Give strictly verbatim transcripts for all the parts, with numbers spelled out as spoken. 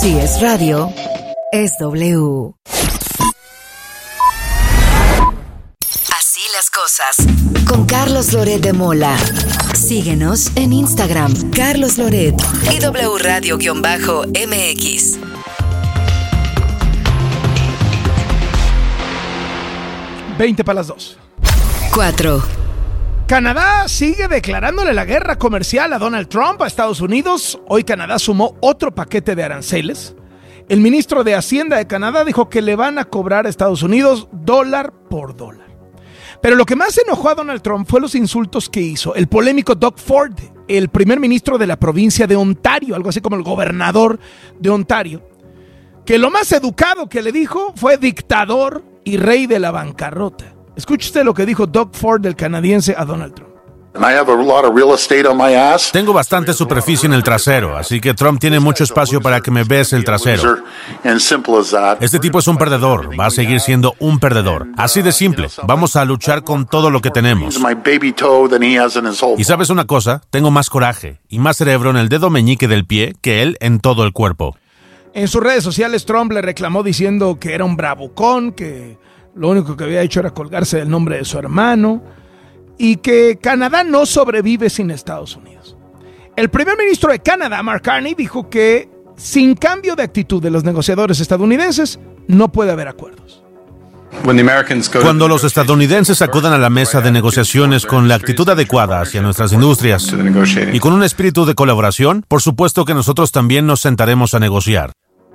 Si es radio, es W. Así las cosas. Con Carlos Loret de Mola. Síguenos en Instagram, Carlos Loret y W Radio-M X. veinte para las dos. cuatro. Canadá sigue declarándole la guerra comercial a Donald Trump, a Estados Unidos. Hoy Canadá sumó otro paquete de aranceles. El ministro de Hacienda de Canadá dijo que le van a cobrar a Estados Unidos dólar por dólar. Pero lo que más enojó a Donald Trump fue los insultos que hizo el polémico Doug Ford, el primer ministro de la provincia de Ontario, algo así como el gobernador de Ontario, que lo más educado que le dijo fue dictador y rey de la bancarrota. Escuche usted lo que dijo Doug Ford, el canadiense, a Donald Trump. Tengo bastante superficie en el trasero, así que Trump tiene mucho espacio para que me bese el trasero. Este tipo es un perdedor, va a seguir siendo un perdedor. Así de simple, vamos a luchar con todo lo que tenemos. Y ¿sabes una cosa? Tengo más coraje y más cerebro en el dedo meñique del pie que él en todo el cuerpo. En sus redes sociales, Trump le reclamó diciendo que era un bravucón, que lo único que había hecho era colgarse del nombre de su hermano y que Canadá no sobrevive sin Estados Unidos. El primer ministro de Canadá, Mark Carney, dijo que sin cambio de actitud de los negociadores estadounidenses no puede haber acuerdos. Cuando los estadounidenses acudan a la mesa de negociaciones con la actitud adecuada hacia nuestras industrias y con un espíritu de colaboración, por supuesto que nosotros también nos sentaremos a negociar.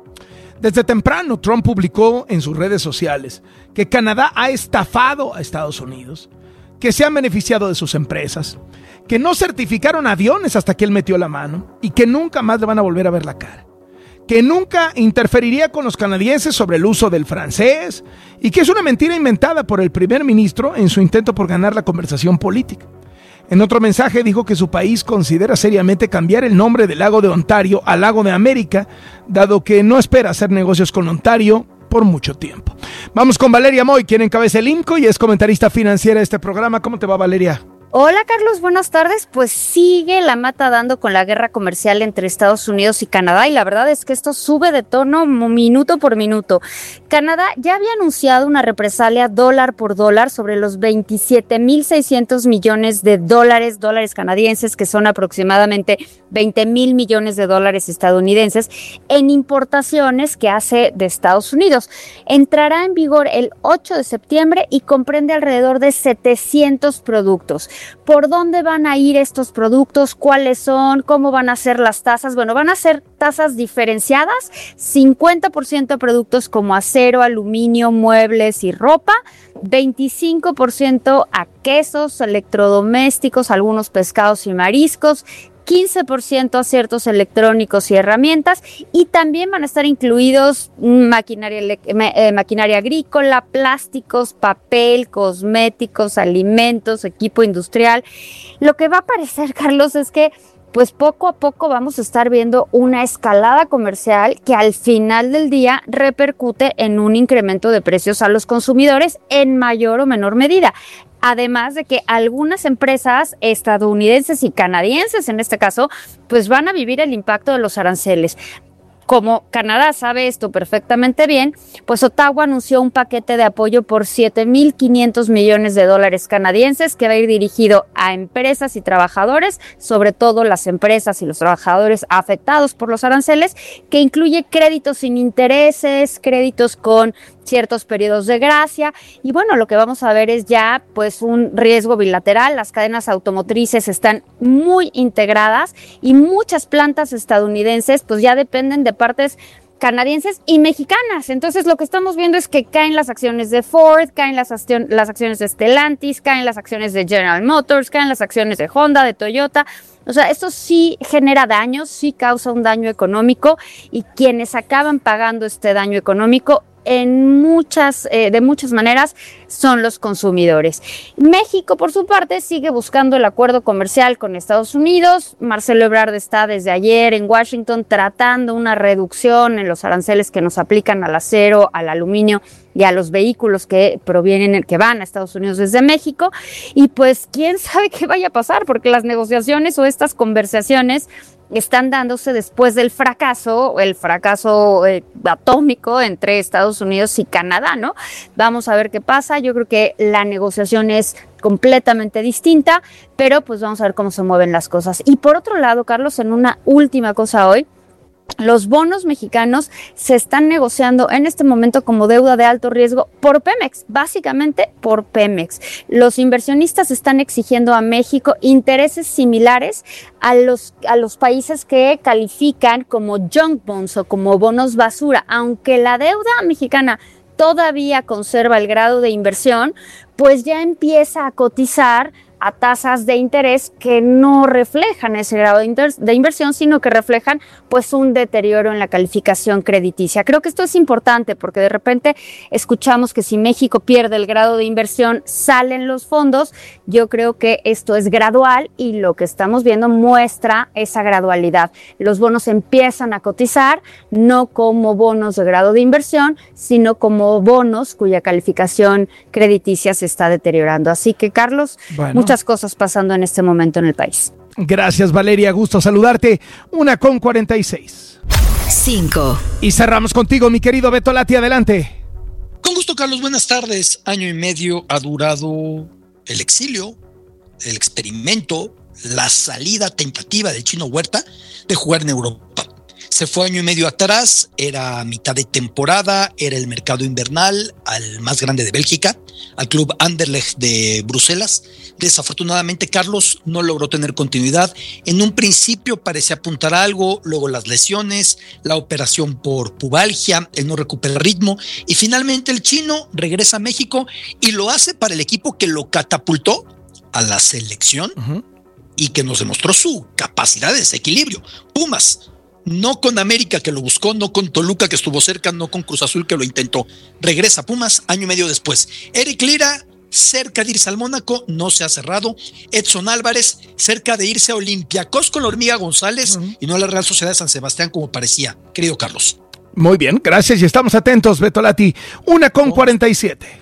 Desde temprano, Trump publicó en sus redes sociales que Canadá ha estafado a Estados Unidos, que se han beneficiado de sus empresas, que no certificaron aviones hasta que él metió la mano y que nunca más le van a volver a ver la cara, que nunca interferiría con los canadienses sobre el uso del francés y que es una mentira inventada por el primer ministro en su intento por ganar la conversación política. En otro mensaje dijo que su país considera seriamente cambiar el nombre del lago de Ontario a Lago de América, dado que no espera hacer negocios con Ontario por mucho tiempo. Vamos con Valeria Moy, quien encabeza el I M C O y es comentarista financiera de este programa. ¿Cómo te va, Valeria? Hola Carlos, buenas tardes. Pues sigue la mata dando con la guerra comercial entre Estados Unidos y Canadá y la verdad es que esto sube de tono minuto por minuto. Canadá ya había anunciado una represalia dólar por dólar sobre los veintisiete mil seiscientos millones de dólares, dólares canadienses, que son aproximadamente veinte mil millones de dólares estadounidenses en importaciones que hace de Estados Unidos. Entrará en vigor el ocho de septiembre y comprende alrededor de setecientos productos. ¿Por dónde van a ir estos productos? ¿Cuáles son? ¿Cómo van a ser las tasas? Bueno, van a ser tasas diferenciadas, cincuenta por ciento de productos como acero, aluminio, muebles y ropa, veinticinco por ciento a quesos, electrodomésticos, algunos pescados y mariscos, quince por ciento a ciertos electrónicos y herramientas y también van a estar incluidos maquinaria, eh, maquinaria agrícola, plásticos, papel, cosméticos, alimentos, equipo industrial. Lo que va a parecer, Carlos, es que pues poco a poco vamos a estar viendo una escalada comercial que al final del día repercute en un incremento de precios a los consumidores en mayor o menor medida. Además de que algunas empresas estadounidenses y canadienses, en este caso, pues van a vivir el impacto de los aranceles. Como Canadá sabe esto perfectamente bien, pues Ottawa anunció un paquete de apoyo por siete mil quinientos millones de dólares canadienses que va a ir dirigido a empresas y trabajadores, sobre todo las empresas y los trabajadores afectados por los aranceles, que incluye créditos sin intereses, créditos con ciertos periodos de gracia y bueno, lo que vamos a ver es ya pues un riesgo bilateral. Las cadenas automotrices están muy integradas y muchas plantas estadounidenses pues ya dependen de partes canadienses y mexicanas. Entonces lo que estamos viendo es que caen las acciones de Ford, caen las, accion- las acciones de Stellantis, caen las acciones de General Motors, caen las acciones de Honda, de Toyota. O sea, esto sí genera daños, sí causa un daño económico y quienes acaban pagando este daño económico en muchas, eh, de muchas maneras son los consumidores. México, por su parte, sigue buscando el acuerdo comercial con Estados Unidos. Marcelo Ebrard está desde ayer en Washington tratando una reducción en los aranceles que nos aplican al acero, al aluminio y a los vehículos que provienen, que van a Estados Unidos desde México. Y pues, quién sabe qué vaya a pasar, porque las negociaciones o estas conversaciones están dándose después del fracaso, el fracaso eh, atómico entre Estados Unidos y Canadá, ¿no? Vamos a ver qué pasa. Yo creo que la negociación es completamente distinta, pero pues vamos a ver cómo se mueven las cosas. Y por otro lado, Carlos, en una última cosa hoy, los bonos mexicanos se están negociando en este momento como deuda de alto riesgo por Pemex, básicamente por Pemex. Los inversionistas están exigiendo a México intereses similares a los, a los países que califican como junk bonds o como bonos basura. Aunque la deuda mexicana todavía conserva el grado de inversión, pues ya empieza a cotizar a tasas de interés que no reflejan ese grado de, inter- de inversión, sino que reflejan pues un deterioro en la calificación crediticia. Creo que esto es importante porque de repente escuchamos que si México pierde el grado de inversión salen los fondos. Yo creo que esto es gradual y lo que estamos viendo muestra esa gradualidad. Los bonos empiezan a cotizar no como bonos de grado de inversión, sino como bonos cuya calificación crediticia se está deteriorando. Así que, Carlos, bueno, muchas cosas pasando en este momento en el país. Gracias, Valeria. Gusto saludarte. Una con cuarenta y seis. Cinco. Y cerramos contigo, mi querido Beto Lati. Adelante. Con gusto, Carlos. Buenas tardes. Año y medio ha durado el exilio, el experimento, la salida tentativa del Chino Huerta de jugar en Europa. Se fue año y medio atrás, era mitad de temporada, era el mercado invernal al más grande de Bélgica, al club Anderlecht de Bruselas. Desafortunadamente, Carlos no logró tener continuidad. En un principio parecía apuntar a algo, luego las lesiones, la operación por pubalgia, él no recupera el ritmo y finalmente el chino regresa a México y lo hace para el equipo que lo catapultó a la selección uh-huh. y que nos demostró su capacidad de desequilibrio. Pumas. No con América, que lo buscó, no con Toluca, que estuvo cerca, no con Cruz Azul, que lo intentó. Regresa a Pumas año y medio después. Eric Lira, cerca de irse al Mónaco, no se ha cerrado. Edson Álvarez, cerca de irse a Olympiacos con la Hormiga González uh-huh. y no a la Real Sociedad de San Sebastián, como parecía. Querido Carlos. Muy bien, gracias y estamos atentos, Beto Lati. Una con cuarenta y siete.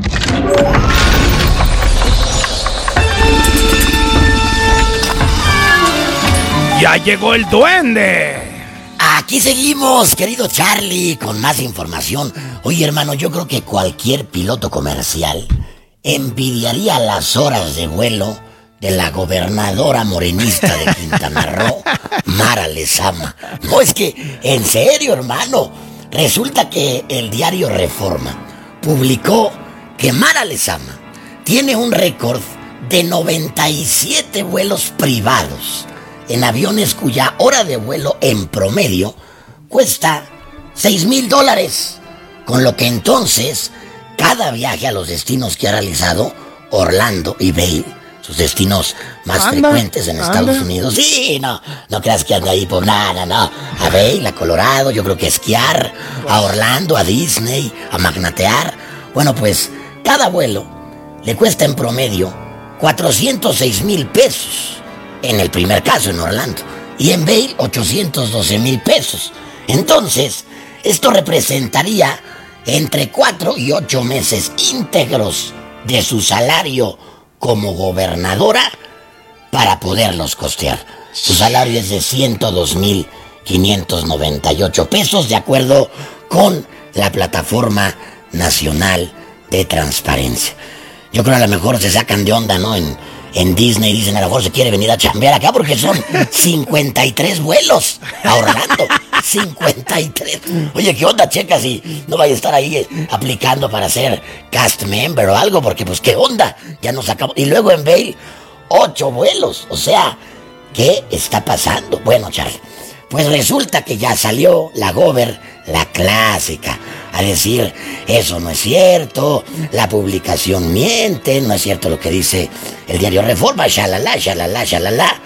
Ya llegó el duende. Aquí seguimos, querido Charlie, con más información. Oye, hermano, yo creo que cualquier piloto comercial envidiaría las horas de vuelo de la gobernadora morenista de Quintana Roo, Mara Lezama. No, es que, en serio, hermano, resulta que el diario Reforma publicó que Mara Lezama tiene un récord de noventa y siete vuelos privados en aviones cuya hora de vuelo en promedio cuesta seis mil dólares, con lo que entonces cada viaje a los destinos que ha realizado, Orlando y Vail, sus destinos más anda, frecuentes en Estados anda. Unidos. Sí, no, no creas que ande ahí por nada, no. A Vail, a Colorado, yo creo que a esquiar, a Orlando, a Disney, a magnatear. Bueno, pues cada vuelo le cuesta en promedio cuatrocientos seis mil pesos. En el primer caso, en Orlando. Y en Vail, ochocientos doce mil pesos. Entonces, esto representaría entre cuatro y ocho meses íntegros de su salario como gobernadora para poderlos costear. Su salario es de ciento dos mil quinientos noventa y ocho pesos, de acuerdo con la Plataforma Nacional de Transparencia. Yo creo que a lo mejor se sacan de onda, ¿no? En, en Disney dicen, a lo mejor se quiere venir a chambear acá porque son cincuenta y tres vuelos a Orlando. cincuenta y tres. Oye, ¿qué onda, checa? Si no vaya a estar ahí eh, aplicando para ser cast member o algo, porque pues, ¿qué onda? Ya nos acabamos. Y luego en Vail, ocho vuelos. O sea, ¿qué está pasando? Bueno, Charlie, pues resulta que ya salió la gober, la clásica, a decir, eso no es cierto, la publicación miente, no es cierto lo que dice el diario Reforma, shalala, shalala, shalala.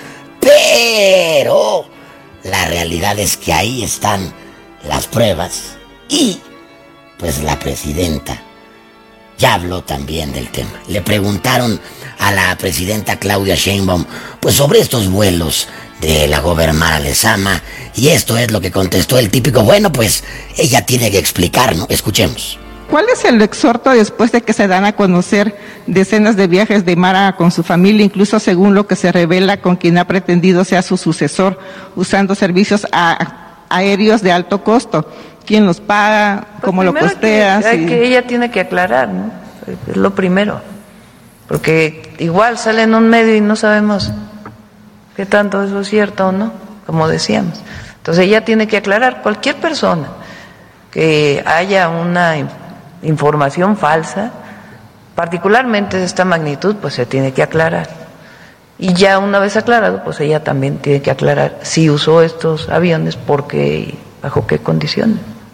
Pero la realidad es que ahí están las pruebas y pues la presidenta ya habló también del tema. Le preguntaron a la presidenta Claudia Sheinbaum pues sobre estos vuelos de la gobernadora Mara Lezama, y esto es lo que contestó el típico, bueno, pues ella tiene que explicar, ¿no? Escuchemos. ¿Cuál es el exhorto después de que se dan a conocer decenas de viajes de Mara con su familia, incluso según lo que se revela con quien ha pretendido sea su sucesor, usando servicios a, aéreos de alto costo? ¿Quién los paga? Pues ¿cómo lo costeas? Que, y... que ella tiene que aclarar, ¿no? Es lo primero. Porque igual sale en un medio y no sabemos qué tanto eso es cierto o no, como decíamos. Entonces ella tiene que aclarar. Cualquier persona que haya una información falsa, particularmente de esta magnitud, pues se tiene que aclarar. Y ya una vez aclarado, pues ella también tiene que aclarar si usó estos aviones, por qué y bajo qué condiciones.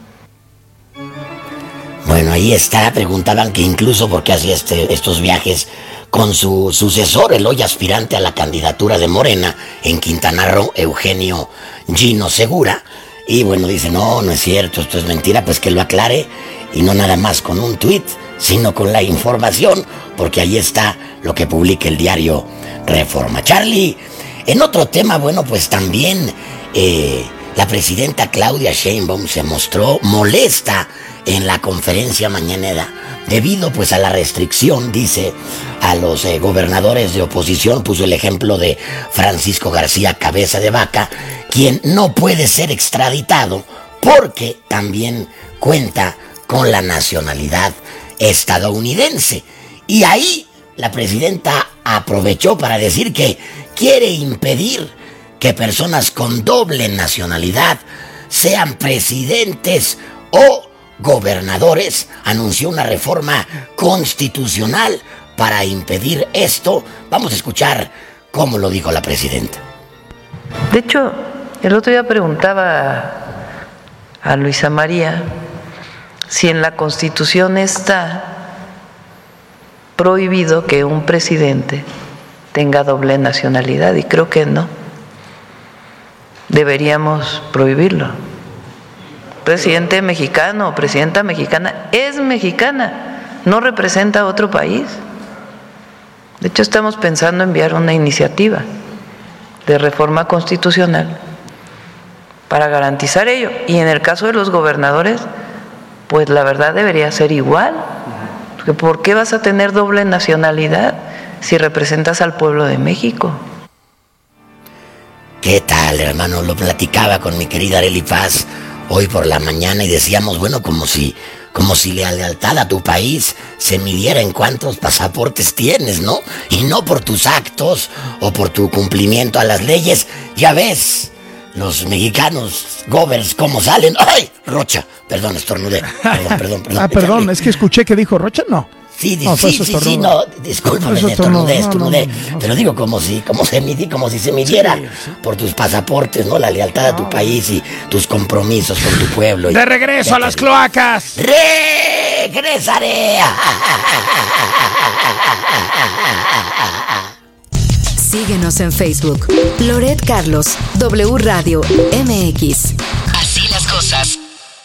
Bueno, ahí está, preguntaban que incluso por qué hacía este, estos viajes con su sucesor, el hoy aspirante a la candidatura de Morena en Quintana Roo, Eugenio Gino Segura. Y bueno, dice, no, no es cierto, esto es mentira, pues que lo aclare, y no nada más con un tuit, sino con la información, porque ahí está lo que publica el diario Reforma. Charlie, en otro tema, bueno, pues también eh, la presidenta Claudia Sheinbaum se mostró molesta en la conferencia mañanera, debido pues a la restricción, dice, a los eh, gobernadores de oposición. Puso el ejemplo de Francisco García Cabeza de Vaca, quien no puede ser extraditado porque también cuenta con la nacionalidad estadounidense. Y ahí la presidenta aprovechó para decir que quiere impedir que personas con doble nacionalidad sean presidentes o gobernadores. Anunció una reforma constitucional para impedir esto. Vamos a escuchar cómo lo dijo la presidenta. De hecho, el otro día preguntaba a Luisa María si en la Constitución está prohibido que un presidente tenga doble nacionalidad, y creo que no. Deberíamos prohibirlo. Presidente mexicano o presidenta mexicana es mexicana, no representa a otro país. De hecho, estamos pensando enviar una iniciativa de reforma constitucional para garantizar ello. Y en el caso de los gobernadores, pues la verdad debería ser igual. Porque ¿por qué vas a tener doble nacionalidad si representas al pueblo de México? ¿Qué tal, hermano? Lo platicaba con mi querida Arely Paz hoy por la mañana y decíamos, bueno, como si, como si la lealtad a tu país se midiera en cuántos pasaportes tienes, ¿no? Y no por tus actos o por tu cumplimiento a las leyes. Ya ves, los mexicanos, govers, cómo salen. ¡Ay! Rocha, perdón, estornudé. Perdón, perdón, perdón. Ah, perdón, Charlie. Es que escuché que dijo Rocha, no. Sí, no, sí, sí, sí, no, discúlpame, me estornudé, estornudé, no, no, no, no. Pero digo como si, como se midi, como si se midiera sí, sí. por tus pasaportes, ¿no? La lealtad a tu no. país y tus compromisos con tu pueblo. De regreso y, a las cloacas. Regresaré. Síguenos en Facebook. Loret Carlos, W Radio M X. Así las cosas.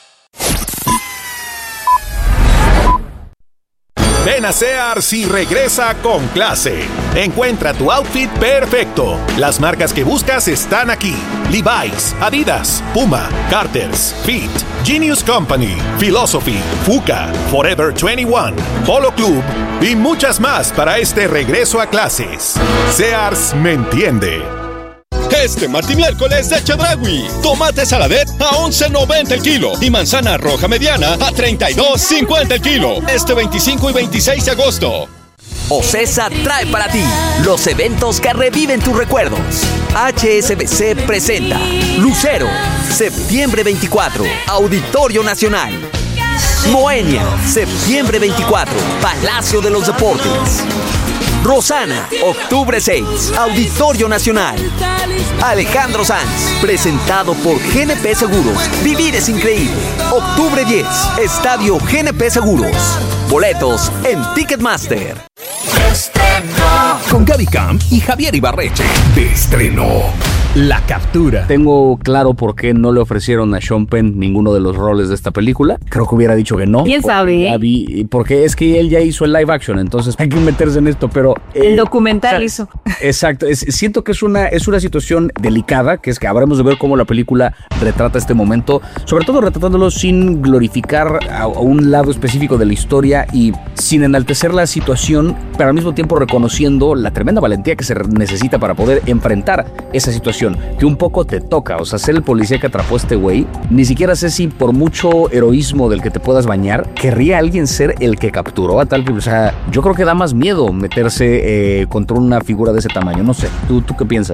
Ven a Sears y regresa con clase. Encuentra tu outfit perfecto. Las marcas que buscas están aquí: Levi's, Adidas, Puma, Carter's, Fit, Genius Company, Philosophy, Fuka, Forever veintiuno, Polo Club y muchas más para este regreso a clases. Sears me entiende. Este martes y miércoles de Chedraui. Tomate saladet a once noventa el kilo y manzana roja mediana a treinta y dos cincuenta el kilo. Este veinticinco y veintiséis de agosto. OCESA trae para ti los eventos que reviven tus recuerdos. H S B C presenta Lucero, septiembre veinticuatro, Auditorio Nacional. Moenia, septiembre veinticuatro, Palacio de los Deportes. Rosana, octubre seis, Auditorio Nacional. Alejandro Sanz, presentado por G N P Seguros. Vivir es increíble. octubre diez, Estadio G N P Seguros. Boletos en Ticketmaster. Estreno con Gaby Camp y Javier Ibarreche. De estreno. La captura. Tengo claro por qué no le ofrecieron a Sean Penn ninguno de los roles de esta película. Creo que hubiera dicho que no. ¿Quién sabe? Gaby, porque es que él ya hizo el live action, entonces hay que meterse en esto, pero... El eh, documental o sea, hizo. Exacto. Es, siento que es una, es una situación delicada, que es que habremos de ver cómo la película retrata este momento, sobre todo retratándolo sin glorificar a, a un lado específico de la historia y sin enaltecer la situación, pero al mismo tiempo reconociendo la tremenda valentía que se necesita para poder enfrentar esa situación que un poco te toca. O sea, ser el policía que atrapó a este güey, ni siquiera sé si por mucho heroísmo del que te puedas bañar, querría alguien ser el que capturó a tal... O sea, yo creo que da más miedo meterse eh, contra una figura de ese tamaño. No sé, ¿tú, tú qué piensas?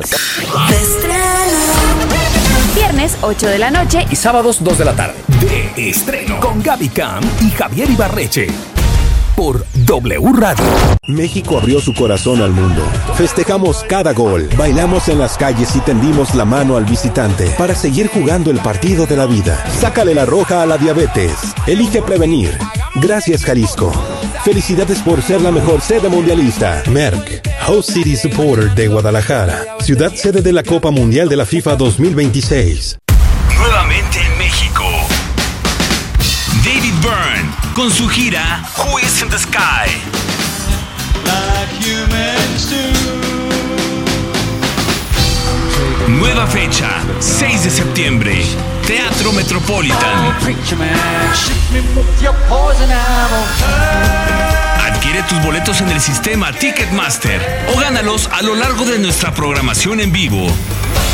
Viernes, ocho de la noche y sábados, dos de la tarde. De estreno con Gaby Camp y Javier Ibarreche. Por W Radio. México abrió su corazón al mundo. Festejamos cada gol, bailamos en las calles y tendimos la mano al visitante para seguir jugando el partido de la vida. Sácale la roja a la diabetes. Elige prevenir. Gracias, Jalisco. Felicidades por ser la mejor sede mundialista. Merck, Host City Supporter de Guadalajara, ciudad sede de la Copa Mundial de la FIFA dos mil veintiséis. Nuevamente en México. David Byrne con su gira Who is in the Sky. Nueva fecha, seis de septiembre, Teatro Metropolitan. Adquiere tus boletos en el sistema Ticketmaster o gánalos a lo largo de nuestra programación en vivo.